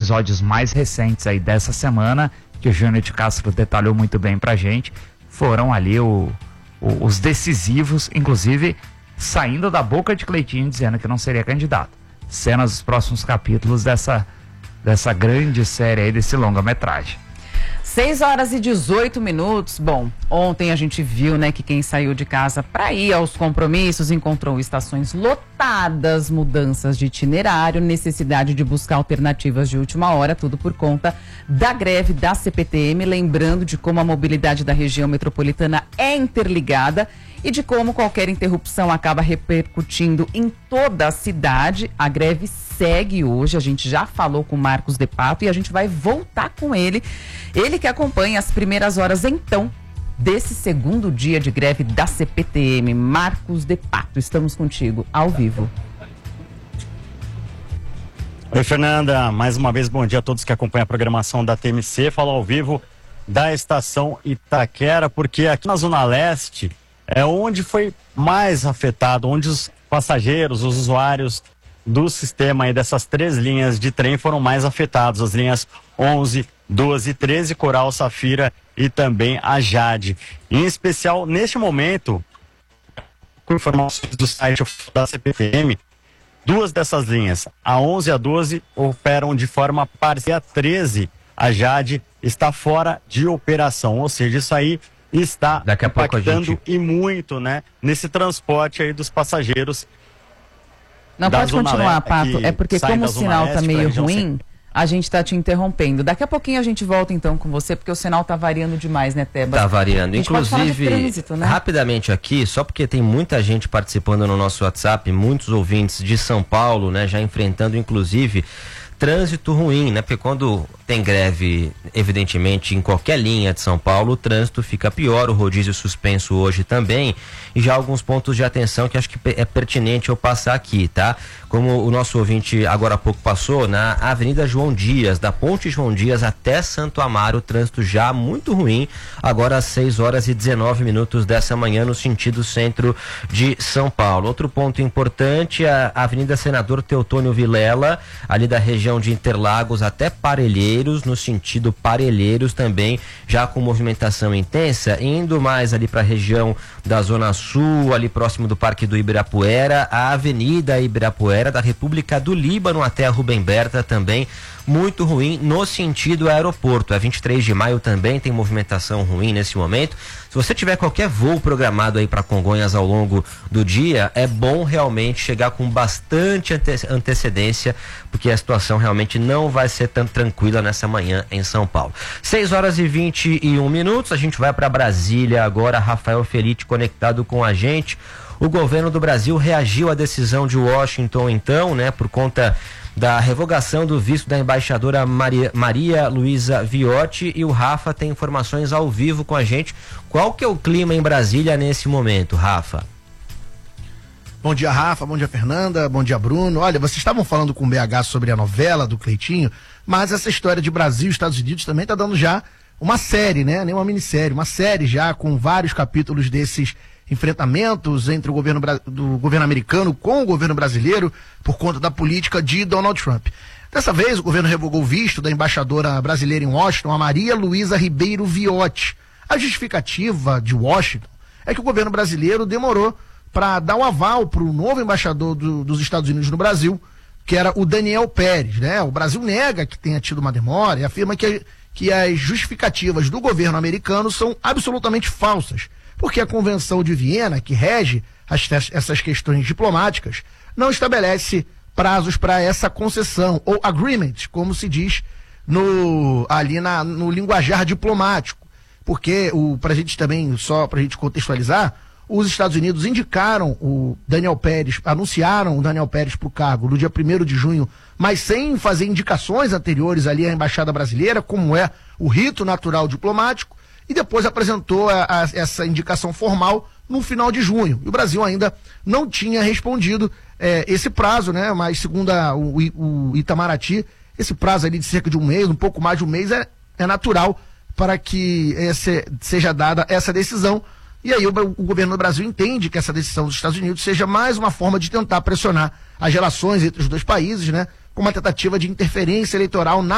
episódios mais recentes aí dessa semana, que o Júnior de Castro detalhou muito bem pra gente, foram ali os decisivos, inclusive saindo da boca de Cleitinho dizendo que não seria candidato. Cenas dos próximos capítulos dessa grande série aí, desse longa-metragem. 6h18. Bom, ontem a gente viu, né, que quem saiu de casa para ir aos compromissos encontrou estações lotadas, mudanças de itinerário, necessidade de buscar alternativas de última hora, tudo por conta da greve da CPTM. Lembrando de como a mobilidade da região metropolitana é interligada e de como qualquer interrupção acaba repercutindo em toda a cidade. A greve segue hoje, a gente já falou com o Marcos de Pato e a gente vai voltar com ele. Ele que acompanha as primeiras horas, então, desse segundo dia de greve da CPTM. Marcos de Pato, estamos contigo, ao vivo. Oi, Fernanda, mais uma vez bom dia a todos que acompanham a programação da TMC. Falo ao vivo da estação Itaquera, porque aqui na Zona Leste é onde foi mais afetado, onde os passageiros, os usuários do sistema aí dessas 3 linhas de trem foram mais afetados, as linhas 11, 12, 13, Coral, Safira e também a Jade. Em especial, neste momento, com informações do site da CPTM, 2 dessas linhas, a 11 e a 12, operam de forma parcial. A 13, a Jade, está fora de operação, ou seja, isso aí está impactando e muito, né, nesse transporte aí dos passageiros. Não, pode continuar, Pato. É porque como o sinal está meio ruim, a gente está te interrompendo. Daqui a pouquinho a gente volta então com você, porque o sinal está variando demais, né, Tebas? Está variando. Inclusive, trânsito, né? Rapidamente aqui, só porque tem muita gente participando no nosso WhatsApp, muitos ouvintes de São Paulo, né, já enfrentando inclusive trânsito ruim, né? Porque quando tem greve, evidentemente, em qualquer linha de São Paulo, o trânsito fica pior, o rodízio suspenso hoje também, e já alguns pontos de atenção que acho que é pertinente eu passar aqui, tá? Como o nosso ouvinte agora há pouco passou, na Avenida João Dias, da Ponte João Dias até Santo Amaro, o trânsito já muito ruim, agora às 6h19 dessa manhã, no sentido centro de São Paulo. Outro ponto importante, a Avenida Senador Teotônio Vilela, ali da região de Interlagos até Parelheiros, no sentido Parelheiros também, já com movimentação intensa, indo mais ali para a região da Zona Sul, ali próximo do Parque do Ibirapuera, a Avenida Ibirapuera, da República do Líbano até a Rubem Berta também, muito ruim no sentido aeroporto. A 23 de maio também tem movimentação ruim nesse momento. Se você tiver qualquer voo programado aí para Congonhas ao longo do dia, é bom realmente chegar com bastante antecedência, porque a situação realmente não vai ser tão tranquila nessa manhã em São Paulo. 6h21, a gente vai para Brasília agora. Rafael Felite conectado com a gente. O governo do Brasil reagiu à decisão de Washington, então, né, por conta da revogação do visto da embaixadora Maria Luísa Viotti, e o Rafa tem informações ao vivo com a gente. Qual que é o clima em Brasília nesse momento, Rafa? Bom dia, Rafa, bom dia, Fernanda, bom dia, Bruno. Olha, vocês estavam falando com o BH sobre a novela do Cleitinho, mas essa história de Brasil e Estados Unidos também está dando já uma série, né? Nem uma minissérie, uma série já com vários capítulos desses enfrentamentos entre o governo do governo americano com o governo brasileiro por conta da política de Donald Trump. Dessa vez, o governo revogou o visto da embaixadora brasileira em Washington, a Maria Luísa Ribeiro Viotti. A justificativa de Washington é que o governo brasileiro demorou para dar um aval para o novo embaixador dos Estados Unidos no Brasil, que era o Daniel Pérez, né? O Brasil nega que tenha tido uma demora e afirma que as justificativas do governo americano são absolutamente falsas, porque a Convenção de Viena, que rege essas questões diplomáticas, não estabelece prazos para essa concessão, ou agreement, como se diz no linguajar diplomático. Porque, para a gente também, só para a gente contextualizar, os Estados Unidos indicaram o Daniel Pérez, anunciaram o Daniel Pérez para o cargo no dia 1º de junho, mas sem fazer indicações anteriores ali à Embaixada Brasileira, como é o rito natural diplomático, e depois apresentou essa indicação formal no final de junho. E o Brasil ainda não tinha respondido esse prazo, né? Mas segundo o Itamaraty, esse prazo ali de cerca de um mês, um pouco mais de um mês, é natural para que seja dada essa decisão. E aí o governo do Brasil entende que essa decisão dos Estados Unidos seja mais uma forma de tentar pressionar as relações entre os dois países, né? Com uma tentativa de interferência eleitoral na